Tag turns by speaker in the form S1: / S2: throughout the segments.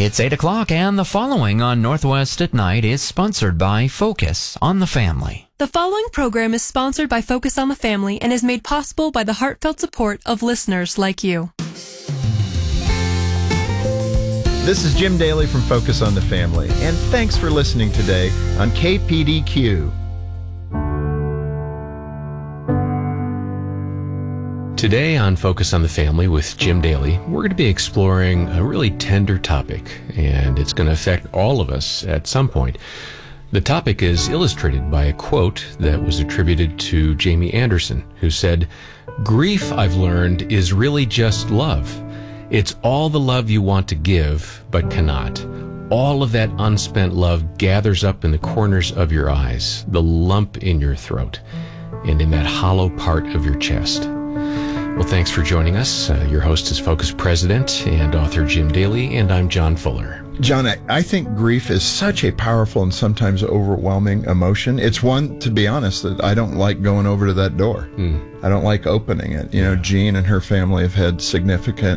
S1: It's 8 o'clock, and the following on Northwest at Night is sponsored by Focus on the Family.
S2: The following program is sponsored by Focus on the Family and is made possible by the heartfelt support of listeners like you.
S3: This is Jim Daly from Focus on the Family, and thanks for listening today on KPDQ.
S4: Today on Focus on the Family with Jim Daly, we're going to be exploring a really tender topic, and it's going to affect all of us at some point. The topic is illustrated by a quote that was attributed to Jamie Anderson, who said, "Grief, I've learned, is really just love. It's all the love you want to give, but cannot. All of that unspent love gathers up in the corners of your eyes, the lump in your throat, and in that hollow part of your chest." Well, thanks for joining us. Your host is Focus President and author Jim Daly, and I'm John Fuller.
S3: John, I think grief is such a powerful and sometimes overwhelming emotion. It's one, to be honest, that I don't like going over to that door. I don't like opening it. You know, Jean and her family have had significant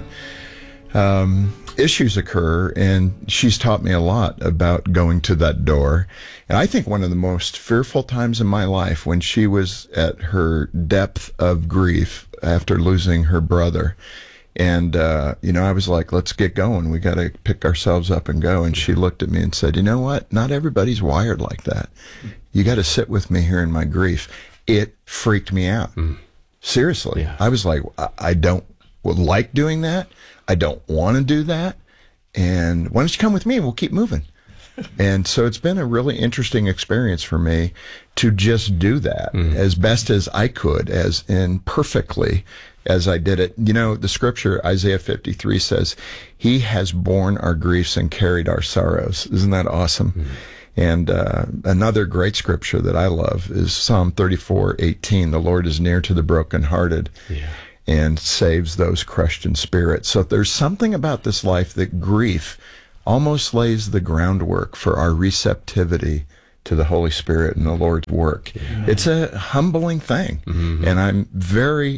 S3: issues occur, and she's taught me a lot about going to that door. And I think one of the most fearful times in my life, when she was at her depth of grief after losing her brother. And, I was like, let's get going. We got to pick ourselves up and go. And she looked at me and said, you know what? Not everybody's wired like that. You got to sit with me here in my grief. It freaked me out. Seriously. Yeah. I was like, I don't like doing that. I don't want to do that. And why don't you come with me and we'll keep moving? And so it's been a really interesting experience for me to just do that as best as I could, as imperfectly as I did it. You know, the scripture, Isaiah 53 says, he has borne our griefs and carried our sorrows. Isn't that awesome? And another great scripture that I love is Psalm 34:18. The Lord is near to the brokenhearted. And saves those crushed in spirit. So there's something about this life that grief almost lays the groundwork for our receptivity to the Holy Spirit and the Lord's work. It's a humbling thing. And I'm very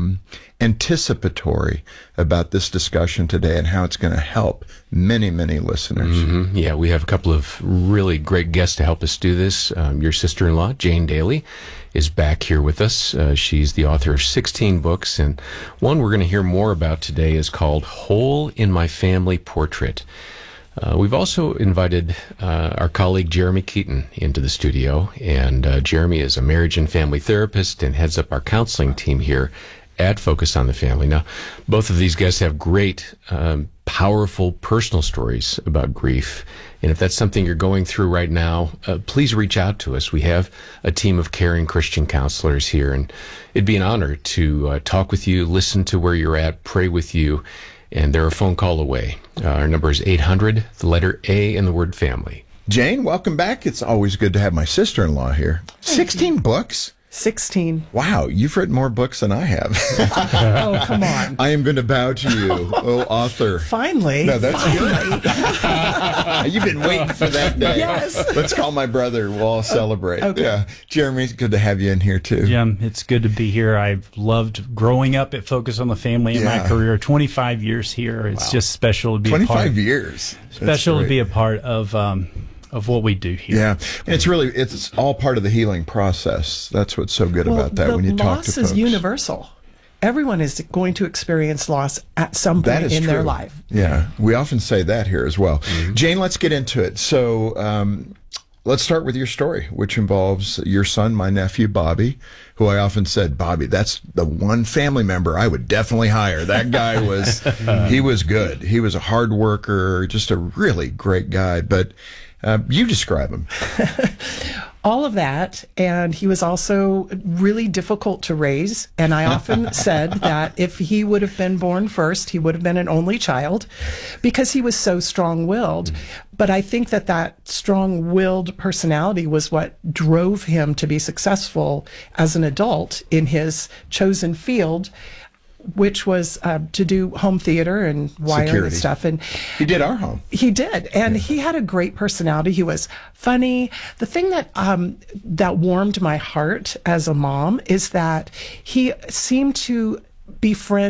S3: anticipatory about this discussion today and how it's going to help many, many listeners.
S4: Yeah, we have a couple of really great guests to help us do this. Your sister-in-law, Jane Daly, is back here with us. She's the author of 16 books, and one we're going to hear more about today is called Hole in My Family Portrait. We've also invited our colleague Jeremy Keaton into the studio, and Jeremy is a marriage and family therapist and heads up our counseling team here at Focus on the Family. Now, both of these guests have great, powerful personal stories about grief, and if that's something you're going through right now, please reach out to us. We have a team of caring Christian counselors here, and it'd be an honor to talk with you, listen to where you're at, pray with you, and they're a phone call away. Our number is 800, the letter A and the word family.
S3: Jane, welcome back. It's always good to have my sister-in-law here. 16 books?
S5: 16.
S3: Wow, you've written more books than I have.
S5: Oh, come on.
S3: I am going to bow to you, author.
S5: Finally.
S3: No, that's good. You've been waiting for that day.
S5: Yes.
S3: Let's call my brother. We'll all celebrate.
S5: Okay.
S3: Yeah. Jeremy, it's good to have you in here, too.
S6: Jim, it's good to be here. I've loved growing up at Focus on the Family in my career. 25 years here. It's just special to be a part.
S3: 25 years.
S6: Special to be a part of what we do here.
S3: Yeah. And it's all part of the healing process. That's what's so good about that when you talk to folks.
S5: Loss is universal. Everyone is going to experience loss at some point in their life.
S3: Yeah. We often say that here as well. Jane, let's get into it. So, let's start with your story, which involves your son, my nephew, Bobby, who I often said, Bobby, that's the one family member I would definitely hire. That guy he was good. He was a hard worker, just a really great guy. But you describe him.
S5: All of that, and he was also really difficult to raise, and I often said that if he would have been born first, he would have been an only child, because he was so strong-willed. But I think that strong-willed personality was what drove him to be successful as an adult in his chosen field, which was to do home theater and wiring and stuff. And
S3: he did our home.
S5: He did. And he had a great personality. He was funny. The thing that that warmed my heart as a mom is that he seemed to befriend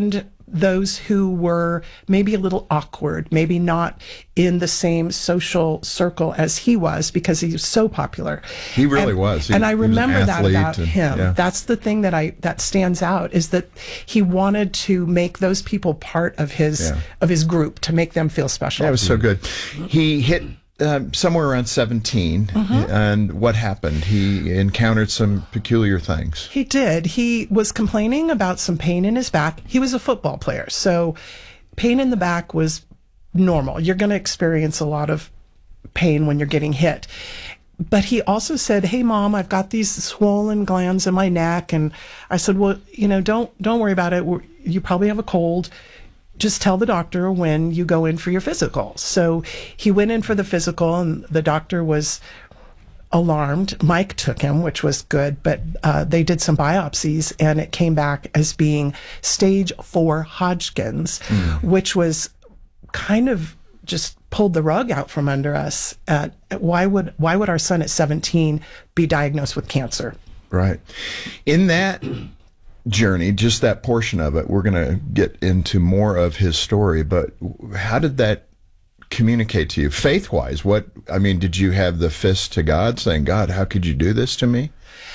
S5: those who were maybe a little awkward, maybe not in the same social circle as he was, because he was so popular.
S3: He really was.
S5: And I remember that about
S3: and,
S5: him.
S3: yeah.
S5: That's the thing that stands out, is that he wanted to make those people part of his group, to make them feel special.
S3: That was so good. He hit somewhere around 17, and what happened? He encountered some peculiar things.
S5: He did. He was complaining about some pain in his back. He was a football player, so pain in the back was normal. You're going to experience a lot of pain when you're getting hit. But he also said, "Hey, Mom, I've got these swollen glands in my neck." And I said, "Well, don't worry about it. You probably have a cold. Just tell the doctor when you go in for your physical." So he went in for the physical, and the doctor was alarmed. Mike took him, which was good, but they did some biopsies, and it came back as being stage 4 Hodgkin's, which was kind of just pulled the rug out from under us. Why would our son at 17 be diagnosed with cancer?
S3: Right. In that journey, just that portion of it, we're going to get into more of his story, but how did that communicate to you faith-wise? Did you have the fist to God saying, "God, how could you do this to me?"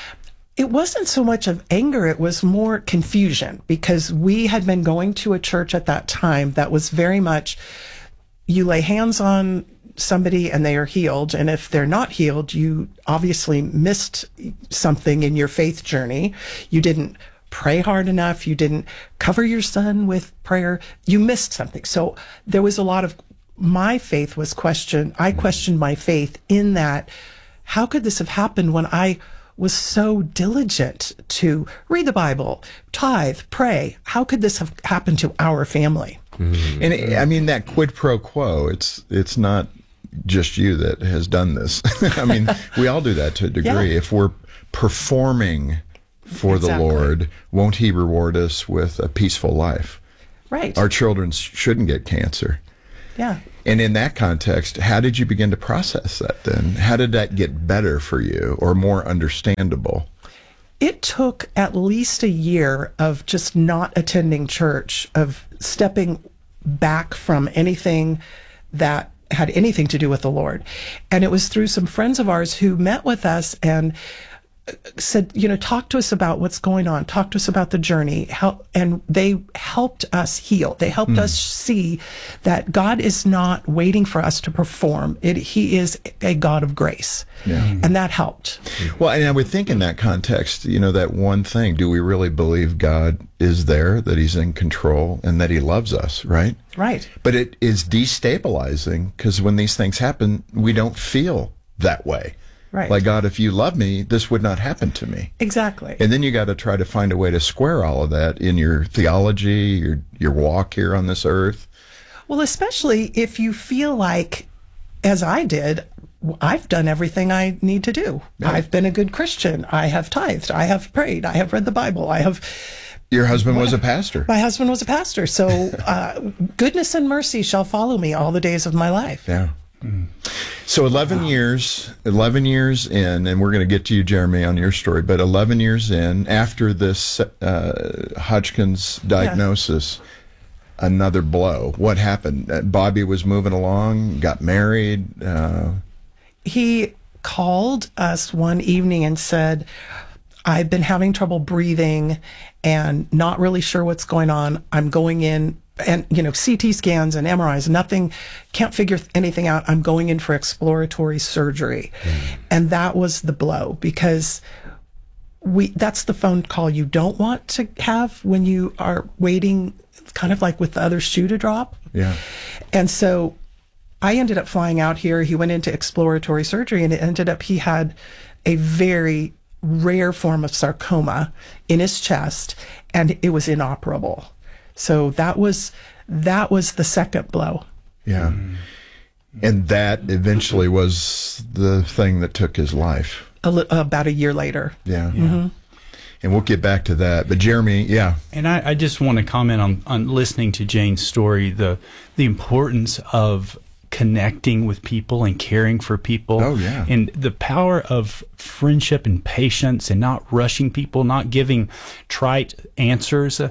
S5: It wasn't so much of anger, it was more confusion, because we had been going to a church at that time that was very much, you lay hands on somebody and they are healed, and if they're not healed, you obviously missed something in your faith journey. You didn't pray hard enough, you didn't cover your son with prayer, you missed something. So there was a lot of, my faith was questioned. I questioned my faith in that, how could this have happened when I was so diligent to read the Bible, tithe, pray? How could this have happened to our family?
S3: And that quid pro quo, it's not just you that has done this. We all do that to a degree.
S5: Yeah.
S3: If we're performing for the Lord, won't he reward us with a peaceful life?
S5: Right.
S3: Our children shouldn't get cancer.
S5: Yeah.
S3: And in that context, how did you begin to process that then? How did that get better for you or more understandable?
S5: It took at least a year of just not attending church, of stepping back from anything that had anything to do with the Lord. And it was through some friends of ours who met with us and said, talk to us about what's going on. Talk to us about the journey. And they helped us heal. They helped us see that God is not waiting for us to perform. He is a God of grace. Yeah. And that helped.
S3: Well, and I would think in that context, that one thing, do we really believe God is there, that he's in control, and that he loves us, right?
S5: Right.
S3: But it is destabilizing, because when these things happen, we don't feel that way.
S5: Right.
S3: Like, God, if you love me, this would not happen to me.
S5: Exactly.
S3: And then you got to try to find a way to square all of that in your theology, your walk here on this earth.
S5: Well, especially if you feel like, as I did, I've done everything I need to do. Yeah. I've been a good Christian. I have tithed. I have prayed. I have read the Bible.
S3: Your husband was a pastor.
S5: My husband was a pastor. So goodness and mercy shall follow me all the days of my life.
S3: Yeah. So 11 years in, and we're going to get to you, Jeremy, on your story, but 11 years in, after this Hodgkin's diagnosis, another blow. What happened? Bobby was moving along, got married.
S5: He called us one evening and said, "I've been having trouble breathing and not really sure what's going on. I'm going in, and CT scans and MRIs, nothing, can't figure anything out. I'm going in for exploratory surgery." And that was the blow, because that's the phone call you don't want to have when you are waiting, kind of like with the other shoe to drop.
S3: Yeah.
S5: And so I ended up flying out here. He went into exploratory surgery, and it ended up he had a very rare form of sarcoma in his chest, and it was inoperable. So that was the second blow.
S3: Yeah. And that eventually was the thing that took his life.
S5: About a year later.
S3: Yeah. Mm-hmm. And we'll get back to that. But Jeremy, yeah.
S6: And I just want to comment on listening to Jane's story, the importance of connecting with people and caring for people.
S3: Oh, yeah.
S6: And the power of friendship and patience and not rushing people, not giving trite answers.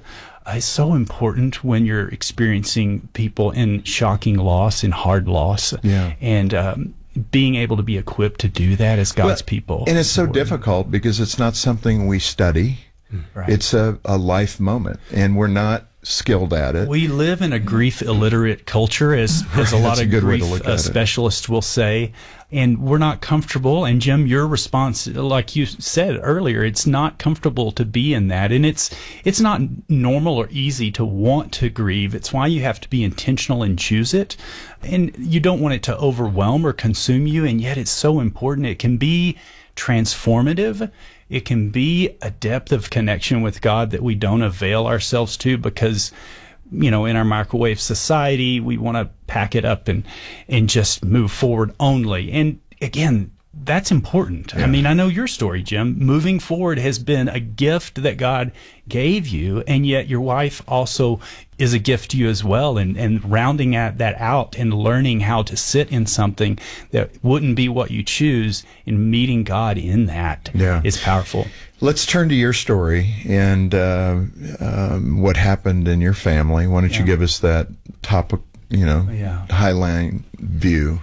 S6: is so important when you're experiencing people in shocking loss and hard loss.
S3: Yeah.
S6: And being able to be equipped to do that as God's people.
S3: And it's so difficult because it's not something we study.
S6: Right.
S3: It's a life moment, and we're not skilled at it.
S6: We live in a grief illiterate culture, as a lot
S3: That's a
S6: of
S3: good way to
S6: grief
S3: look at it.
S6: specialists will say, and we're not comfortable. And Jim, your response, like you said earlier, it's not comfortable to be in that, and it's not normal or easy to want to grieve. It's why you have to be intentional and choose it, and you don't want it to overwhelm or consume you. And yet, it's so important. It can be transformative. It can be a depth of connection with God that we don't avail ourselves to because, in our microwave society, we want to pack it up and just move forward only. And again, that's important.
S3: Yeah.
S6: I mean, I know your story, Jim. Moving forward has been a gift that God gave you, and yet your wife also is a gift to you as well. And rounding that out and learning how to sit in something that wouldn't be what you choose and meeting God in that is powerful.
S3: Let's turn to your story and what happened in your family. Why don't you give us that topic, highline view?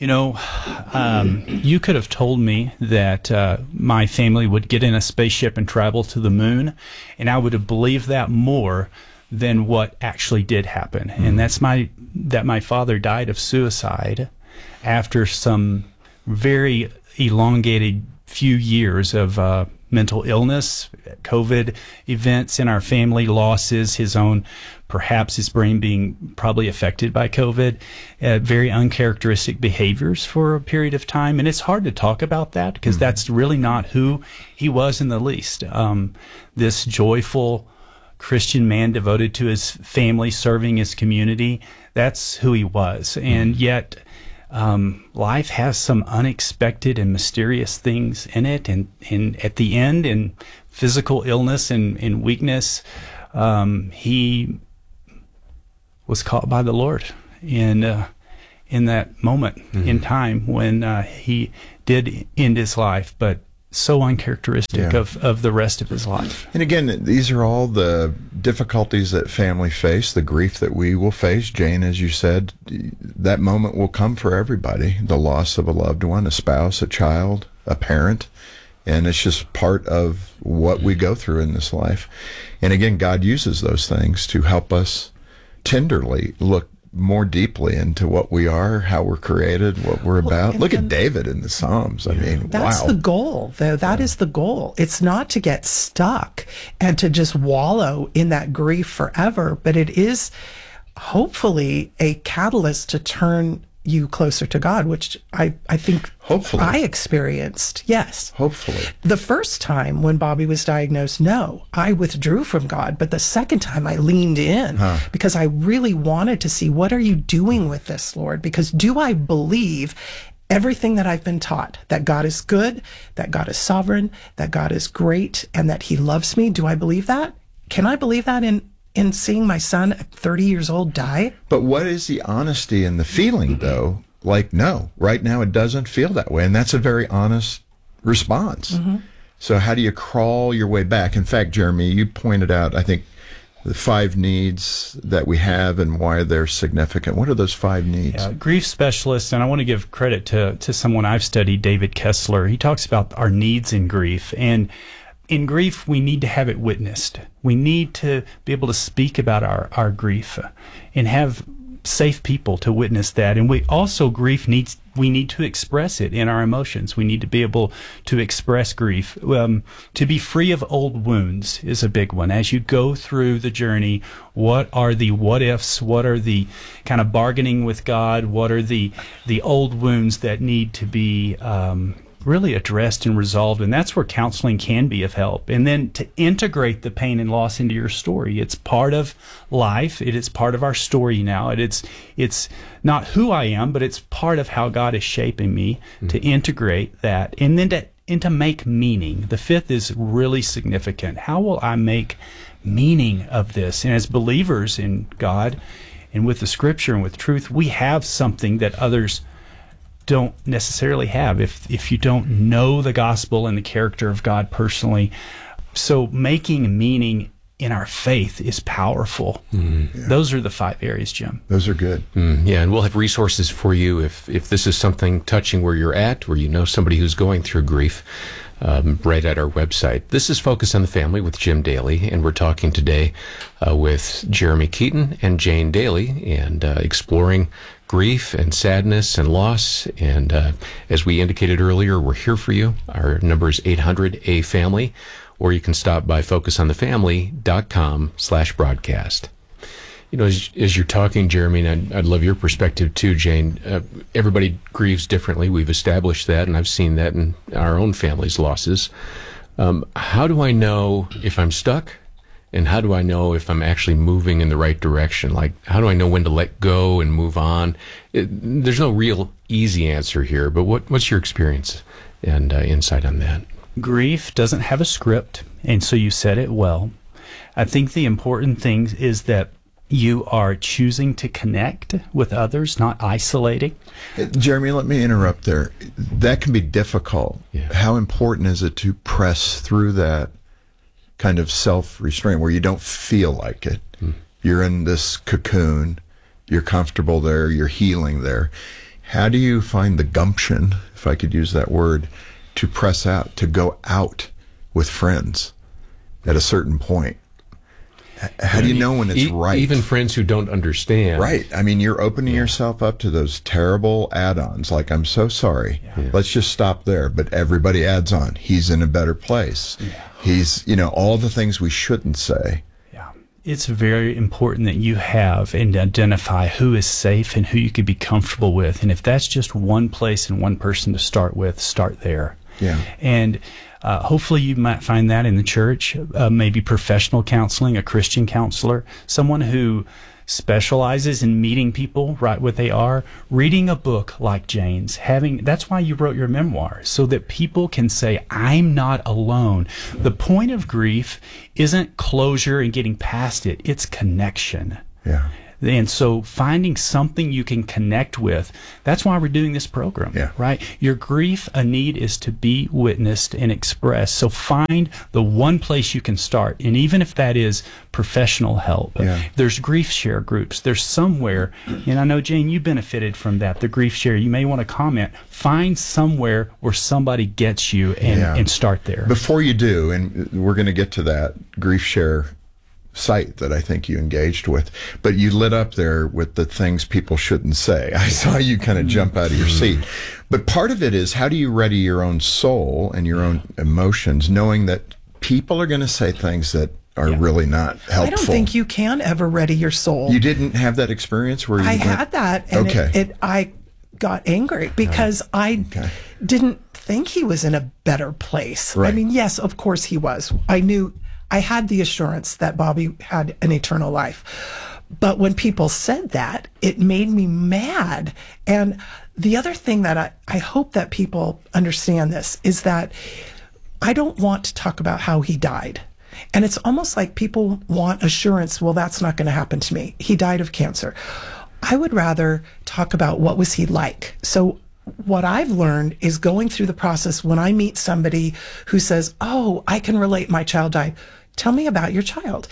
S6: You could have told me that my family would get in a spaceship and travel to the moon, and I would have believed that more than what actually did happen. Mm-hmm. And that's that my father died of suicide after some very elongated few years of mental illness, COVID events in our family, losses, perhaps his brain being probably affected by COVID, very uncharacteristic behaviors for a period of time. And it's hard to talk about that because that's really not who he was in the least. This joyful Christian man devoted to his family, serving his community, that's who he was. And yet life has some unexpected and mysterious things in it. And at the end, in physical illness and weakness, he was caught by the Lord in that moment in time when he did end his life, but so uncharacteristic of the rest of his life.
S3: And again, these are all the difficulties that family face, the grief that we will face. Jane, as you said, that moment will come for everybody. The loss of a loved one, a spouse, a child, a parent. And it's just part of what we go through in this life. And again, God uses those things to help us tenderly look more deeply into what we are, how we're created, what we're about. Look at David in the Psalms. I mean,
S5: that's
S3: wow.
S5: the goal, though. That is the goal. It's not to get stuck and to just wallow in that grief forever, but it is hopefully a catalyst to turn you closer to God, which I think
S3: hopefully
S5: I experienced. Yes.
S3: Hopefully.
S5: The first time when Bobby was diagnosed, no, I withdrew from God. But the second time I leaned in because I really wanted to see, what are you doing with this, Lord? Because do I believe everything that I've been taught, that God is good, that God is sovereign, that God is great, and that he loves me? Do I believe that? Can I believe that in seeing my son at 30 years old die?
S3: But what is the honesty and the feeling, though? Like, no, right now it doesn't feel that way. And that's a very honest response. Mm-hmm. So how do you crawl your way back? In fact, Jeremy, you pointed out, I think, the 5 needs that we have and why they're significant. What are those 5 needs?
S6: Yeah, grief specialists, and I want to give credit to someone I've studied, David Kessler. He talks about our needs in grief. And in grief, we need to have it witnessed. We need to be able to speak about our grief and have safe people to witness that. And we also, we need to express it in our emotions. We need to be able to express grief. To be free of old wounds is a big one. As you go through the journey, what are the what ifs? What are the kind of bargaining with God? What are the old wounds that need to be really addressed and resolved? And that's where counseling can be of help. And then to integrate the pain and loss into your story. It's part of life. It is part of our story now. It's not who I am, but it's part of how God is shaping me to integrate that. And then to make meaning. The 5th is really significant. How will I make meaning of this? And as believers in God and with the scripture and with truth, we have something that others don't necessarily have if you don't know the gospel and the character of God personally. So making meaning in our faith is powerful. Those are the 5 areas, Jim.
S3: Those are good.
S4: Yeah, and we'll have resources for you if this is something touching where you're at, where you know somebody who's going through grief, right at our website. This is Focus on the Family with Jim Daly, and we're talking today with Jeremy Keaton and Jane Daly, and exploring grief and sadness and loss. And as we indicated earlier, we're here for you. Our number is 800-A-FAMILY, or you can stop by focusonthefamily.com/broadcast. You know, as you're talking, Jeremy, and I'd love your perspective too, Jane. Everybody grieves differently. We've established that, and I've seen that in our own family's losses. How do I know if I'm stuck? And how do I know if I'm actually moving in the right direction? Like, how do I know when to let go and move on? There's no real easy answer here, but what's your experience and insight on that?
S6: Grief doesn't have a script, and so you said it well. I think the important thing is that you are choosing to connect with others, not isolating.
S3: Jeremy, let me interrupt there. That can be difficult.
S4: Yeah.
S3: How important is it to press through that kind of self-restraint where you don't feel like it? You're in this cocoon, you're comfortable there, you're healing there. How do you find the gumption, if I could use that word, to press out, to go out with friends at a certain point? How do you know when it's right?
S4: Even friends who don't understand.
S3: Right. I mean, you're opening yourself up to those terrible add-ons. Like, I'm so sorry.
S6: Yeah.
S3: Let's just stop there. But everybody adds on. He's in a better place.
S6: Yeah.
S3: He's, all the things we shouldn't say.
S6: Yeah. It's very important that you have and identify who is safe and who you could be comfortable with. And if that's just one place and one person to start with, start there.
S3: Yeah.
S6: And hopefully you might find that in the church, maybe professional counseling, a Christian counselor, someone who specializes in meeting people right where they are, reading a book like Jane's, that's why you wrote your memoir, so that people can say, I'm not alone. The point of grief isn't closure and getting past it, it's connection.
S3: Yeah.
S6: And so finding something you can connect with, that's why we're doing this program, right? Your grief, a need is to be witnessed and expressed. So find the one place you can start. And even if that is professional help, there's grief share groups. There's somewhere, and I know, Jane, you benefited from that, the grief share. You may want to comment. Find somewhere where somebody gets you and start there.
S3: Before you do, and we're going to get to that grief share site that I think you engaged with, but you lit up there with the things people shouldn't say. I saw you kind of jump out of your seat. But part of it is, how do you ready your own soul and your own emotions, knowing that people are going to say things that are really not helpful?
S5: I don't think you can ever ready your soul.
S3: You didn't have that experience where you
S5: had that, and I got angry because I didn't think he was in a better place.
S3: Right.
S5: I mean, yes, of course he was. I had the assurance that Bobby had an eternal life. But when people said that, it made me mad. And the other thing that I hope that people understand this is that I don't want to talk about how he died. And it's almost like people want assurance, well, that's not going to happen to me. He died of cancer. I would rather talk about what was he like. So what I've learned is going through the process when I meet somebody who says, oh, I can relate, my child died. Tell me about your child.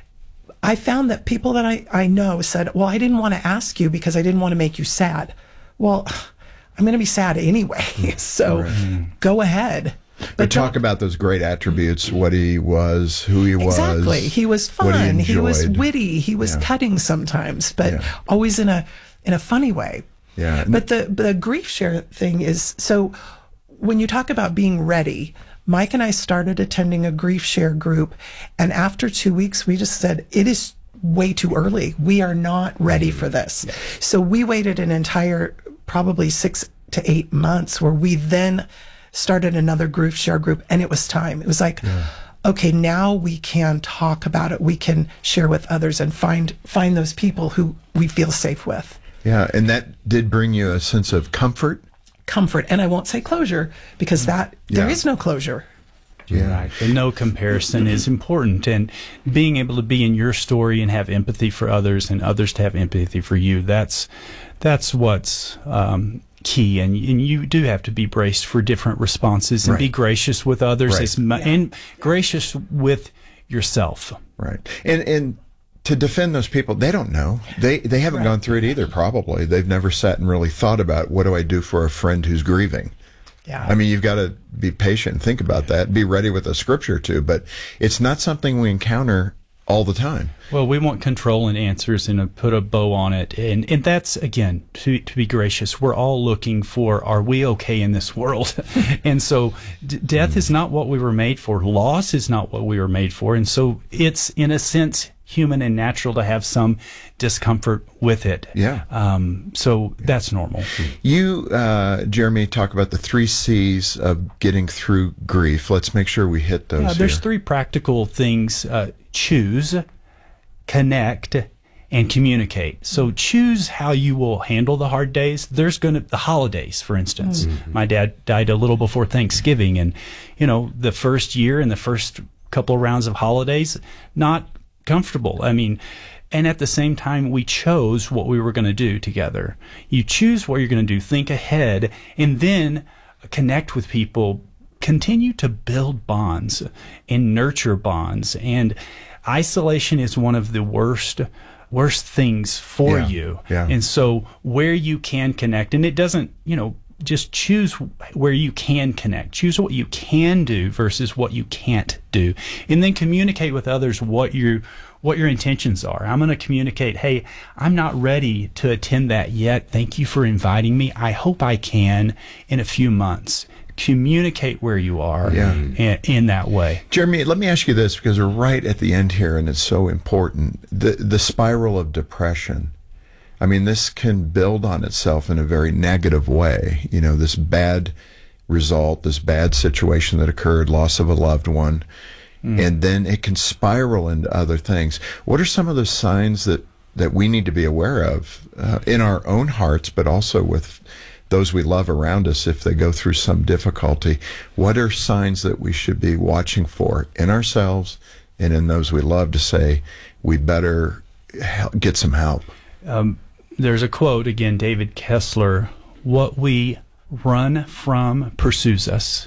S5: I found that people that I know said, well, I didn't want to ask you because I didn't want to make you sad. Well, I'm going to be sad anyway, so go ahead.
S3: But talk about those great attributes, what he was, who he was.
S5: Exactly. He was fun. He was witty. He was cutting sometimes, but always in a funny way.
S3: Yeah.
S5: But the grief share thing is, so when you talk about being ready, Mike and I started attending a grief share group, and after 2 weeks, we just said, it is way too early. We are not ready for this. Yeah. So we waited an entire, probably 6 to 8 months, where we then started another grief share group, and it was time. It was like, okay, now we can talk about it. We can share with others and find those people who we feel safe with.
S3: Yeah, and that did bring you a sense of comfort.
S5: And I won't say closure, because there is no closure.
S6: Right. The no comparison is important, and being able to be in your story and have empathy for others, and others to have empathy for you. That's what's key, and you do have to be braced for different responses and be gracious with others and gracious with yourself.
S3: Right. And to defend those people, they don't know. They haven't gone through it either, probably. They've never sat and really thought about, what do I do for a friend who's grieving?
S5: Yeah.
S3: I mean, you've got to be patient and think about that, be ready with a scripture too, but it's not something we encounter all the time.
S6: Well, we want control and answers and to put a bow on it. And that's, again, to be gracious, we're all looking for, are we okay in this world? And so death is not what we were made for. Loss is not what we were made for. And so it's, in a sense, human and natural to have some discomfort with it.
S3: Yeah.
S6: So that's normal.
S3: You, Jeremy, talk about the 3 C's of getting through grief. Let's make sure we hit those.
S6: There's
S3: here.
S6: 3 practical things. Choose, connect, and communicate. So choose how you will handle the hard days. There's the holidays, for instance. My dad died a little before Thanksgiving, and the first year and the first couple of rounds of holidays, not comfortable. I mean, and at the same time, we chose what we were going to do together. You choose what you're going to do, think ahead, and then connect with people. Continue to build bonds and nurture bonds. And isolation is one of the worst things for you.
S3: Yeah.
S6: And so where you can connect, and it doesn't, just choose where you can connect. Choose what you can do versus what you can't do. And then communicate with others what your intentions are. I'm going to communicate, hey, I'm not ready to attend that yet. Thank you for inviting me. I hope I can in a few months. Communicate where you are in that way.
S3: Jeremy, let me ask you this, because we're right at the end here and it's so important. The spiral of depression. I mean, this can build on itself in a very negative way. This bad result, this bad situation that occurred, loss of a loved one, and then it can spiral into other things. What are some of the signs that we need to be aware of in our own hearts, but also with those we love around us if they go through some difficulty? What are signs that we should be watching for in ourselves and in those we love to say, we better get some help?
S6: There's a quote, again, David Kessler, what we run from pursues us.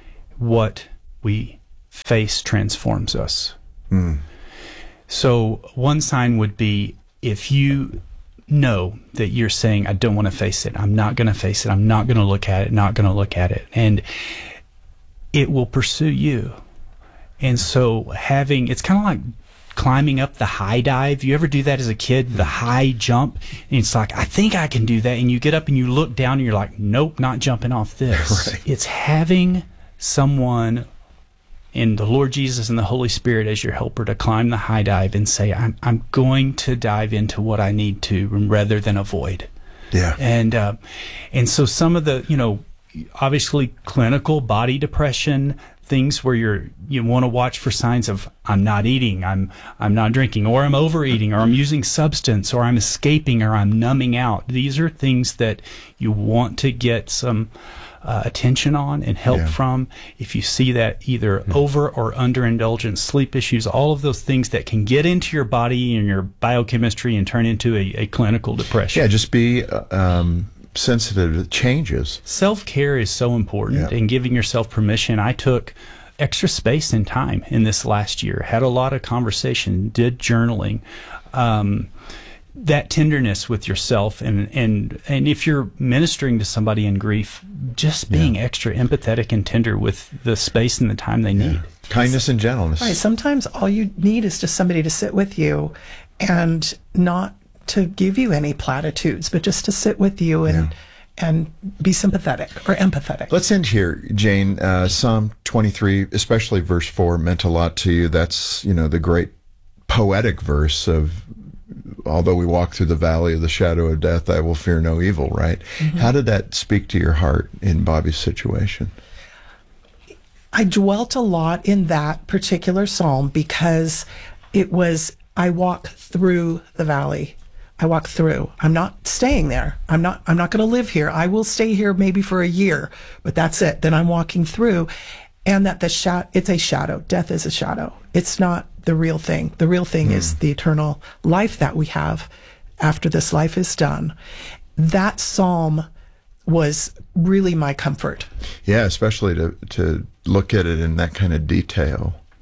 S6: What we face transforms us. So one sign would be if you know that you're saying, I don't want to face it. I'm not going to face it. I'm not going to look at it. Not going to look at it. And it will pursue you. And so it's kind of like climbing up the high dive. You ever do that as a kid? The high jump? And it's like, I think I can do that. And you get up and you look down and you're like, nope, not jumping off this. Right. It's having someone in the Lord Jesus and the Holy Spirit as your helper to climb the high dive and say, I'm going to dive into what I need to rather than avoid.
S3: Yeah.
S6: And so some of the, obviously clinical body depression, things where you want to watch for signs of I'm not eating, I'm not drinking, or I'm overeating, or I'm using substance, or I'm escaping, or I'm numbing out. These are things that you want to get some attention on and help from. If you see that either over or underindulgent sleep issues, all of those things that can get into your body and your biochemistry and turn into a clinical depression.
S3: Yeah, just be sensitive to changes. Self-care
S6: is so important, and giving yourself permission. I took extra space and time in this last year, had a lot of conversation, did journaling. That tenderness with yourself, and if you're ministering to somebody in grief, just being extra empathetic and tender with the space and the time they need.
S3: Kindness and gentleness.
S5: Right. Sometimes all you need is just somebody to sit with you and not to give you any platitudes, but just to sit with you and be sympathetic or empathetic.
S3: Let's end here, Jane. Psalm 23, especially verse 4, meant a lot to you. That's, the great poetic verse of, although we walk through the valley of the shadow of death, I will fear no evil, right? Mm-hmm. How did that speak to your heart in Bobby's situation?
S5: I dwelt a lot in that particular psalm because it was, I walk through the valley. I walk through. I'm not staying there. I'm not going to live here. I will stay here maybe for a year, but that's it. Then I'm walking through, and that it's a shadow. Death is a shadow. It's not the real thing. The real thing is the eternal life that we have after this life is done. That psalm was really my comfort.
S3: Yeah, especially to look at it in that kind of detail.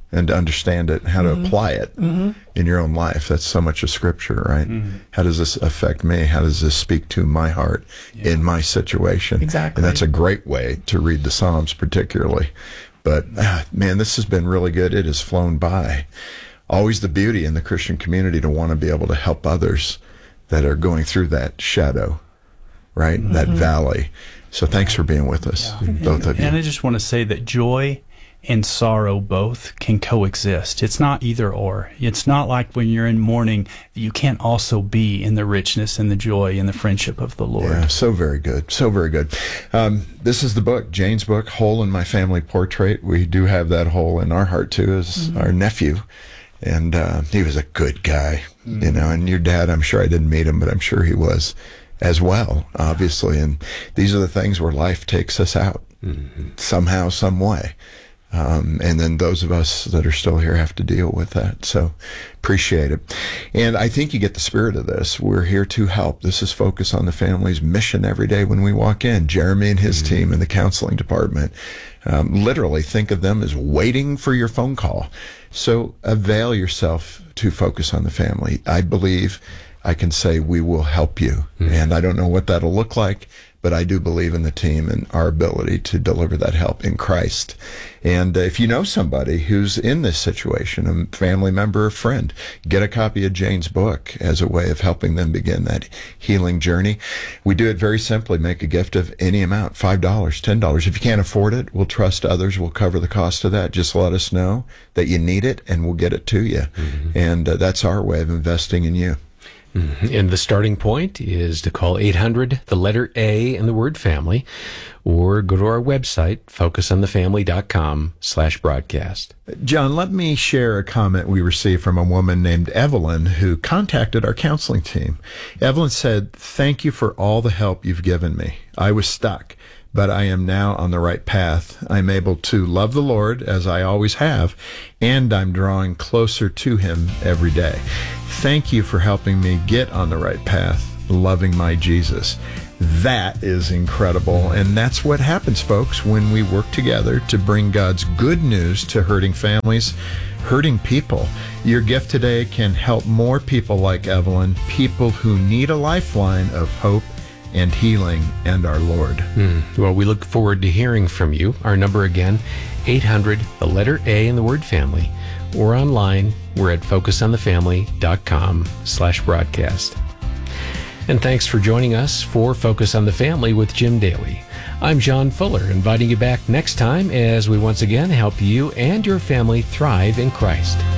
S3: and to understand it and how to apply it in your own life. That's so much of Scripture, right? How does this affect me? How does this speak to my heart in my situation?
S5: Exactly.
S3: And that's a great way to read the Psalms particularly. But, man, this has been really good. It has flown by. Always the beauty in the Christian community to want to be able to help others that are going through that shadow, right? That valley. So thanks for being with us, both of you.
S6: And I just want to say that joy and sorrow both can coexist. It's not either or. It's not like when you're in mourning, you can't also be in the richness and the joy and the friendship of the Lord.
S3: Yeah, so very good. So very good. This is the book, Jane's book, Hole in My Family Portrait. We do have that hole in our heart, too, as our nephew. And he was a good guy, you know, and your dad, I'm sure I didn't meet him, but I'm sure he was as well, obviously. And these are the things where life takes us out somehow, some way. And then those of us that are still here have to deal with that. So appreciate it. And I think you get the spirit of this. We're here to help. This is Focus on the Family's mission every day when we walk in. Jeremy and his team in the counseling department, literally think of them as waiting for your phone call. So avail yourself to Focus on the Family. I believe I can say we will help you. And I don't know what that'll look like, but I do believe in the team and our ability to deliver that help in Christ. And if you know somebody who's in this situation, a family member or friend, get a copy of Jane's book as a way of helping them begin that healing journey. We do it very simply. Make a gift of any amount, $5, $10. If you can't afford it, we'll trust others. We'll cover the cost of that. Just let us know that you need it, and we'll get it to you. And that's our way of investing in you.
S4: And the starting point is to call 800, the letter A in the word family, or go to our website, focusonthefamily.com/broadcast.
S3: John, let me share a comment we received from a woman named Evelyn who contacted our counseling team. Evelyn said, "Thank you for all the help you've given me. I was stuck, but I am now on the right path. I'm able to love the Lord as I always have, and I'm drawing closer to Him every day. Thank you for helping me get on the right path, loving my Jesus." That is incredible. And that's what happens, folks, when we work together to bring God's good news to hurting families, hurting people. Your gift today can help more people like Evelyn, people who need a lifeline of hope and healing and our Lord.
S4: Well, we look forward to hearing from you. Our number again, 800, the letter A in the word family, or online, we're at focusonthefamily.com/broadcast. And thanks for joining us for Focus on the Family with Jim Daly. I'm John Fuller, inviting you back next time as we once again help you and your family thrive in Christ.